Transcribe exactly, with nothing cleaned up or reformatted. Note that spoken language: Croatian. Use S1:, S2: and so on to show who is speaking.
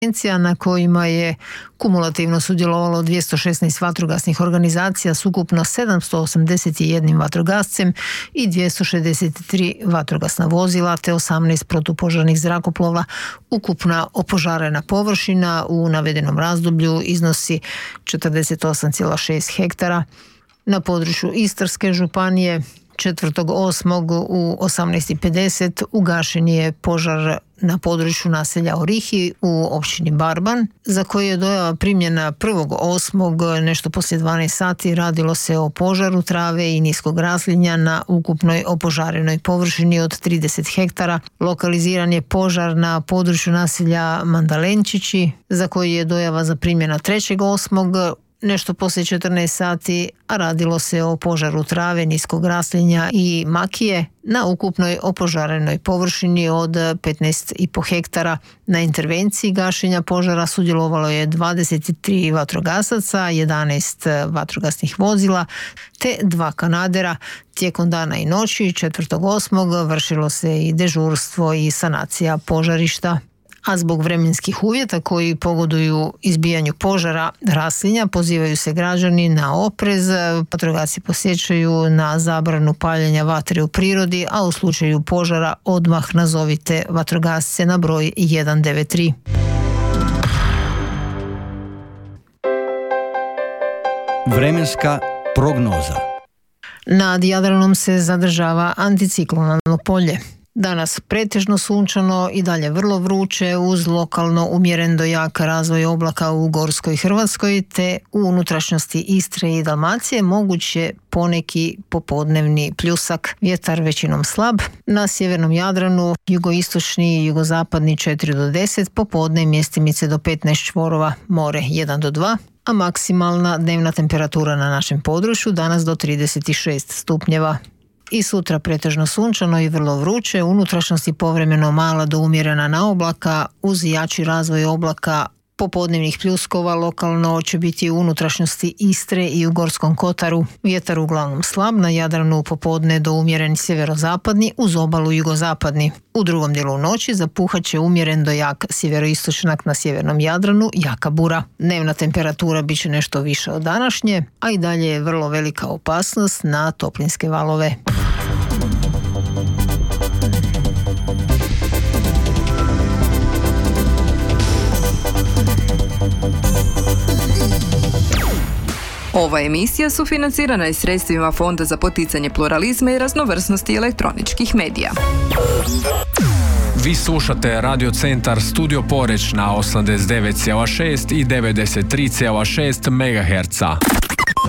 S1: na kojima je kumulativno sudjelovalo dvjesto šesnaest vatrogasnih organizacija s ukupno sedamsto osamdeset jedan vatrogascem i dvjesto šezdeset tri vatrogasna vozila te osamnaest protupožarnih zrakoplova. Ukupna opožarena površina u navedenom razdoblju iznosi četrdeset osam zarez šest hektara. Na području Istarske županije četvrtog osmog u osamnaest i pedeset ugašen je požar na području naselja Orihi u općini Barban, za koji je dojava primljena prvog osmog nešto poslije dvanaest sati. Radilo se o požaru trave i niskog raslinja na ukupnoj opožarenoj površini od trideset hektara. Lokaliziran je požar na području naselja Mandalenčići, za koji je dojava zaprimljena trećeg osmog nešto poslije četrnaest sati, a radilo se o požaru trave, niskog raslinja i makije na ukupnoj opožarenoj površini od petnaest i pol hektara. Na intervenciji gašenja požara sudjelovalo je dvadeset tri vatrogasaca, jedanaest vatrogasnih vozila te dva kanadera. Tijekom dana i noći četvrtog osmog vršilo se i dežurstvo i sanacija požarišta. A zbog vremenskih uvjeta koji pogoduju izbijanju požara raslinja pozivaju se građani na oprez. Vatrogasci podsjećaju na zabranu paljenja vatre u prirodi, a u slučaju požara odmah nazovite vatrogasce na broj jedan devet tri.
S2: Vremenska prognoza.
S1: Nad Jadranom se zadržava anticiklonalno polje. Danas pretežno sunčano i dalje vrlo vruće uz lokalno umjeren do jak razvoj oblaka u Gorskoj Hrvatskoj te u unutrašnjosti Istre i Dalmacije moguće poneki popodnevni pljusak. Vjetar većinom slab. Na sjevernom Jadranu jugoistočni i jugozapadni četiri do deset, popodne mjestimice do petnaest čvorova, more jedan do dva, a maksimalna dnevna temperatura na našem području danas do trideset šest stupnjeva. I sutra pretežno sunčano i vrlo vruće, unutrašnjosti povremeno mala do umjerena na oblaka, uz jači razvoj oblaka popodnevnih pljuskova lokalno će biti u unutrašnjosti Istre i u Gorskom Kotaru. Vjetar uglavnom slab, na Jadranu popodne do umjeren sjeverozapadni, uz obalu jugozapadni. U drugom dijelu noći zapuhat će umjeren do jak sjeveroistočnak na sjevernom Jadranu, jaka bura. Dnevna temperatura bit će nešto više od današnje, a i dalje je vrlo velika opasnost na toplinske valove.
S3: Ova emisija sufinancirana je sredstvima Fonda za poticanje pluralizma i raznovrsnosti elektroničkih medija.
S4: Vi slušate Radio Centar Studio Poreč na osamdeset devet zarez šest i devedeset tri zarez šest megaherca.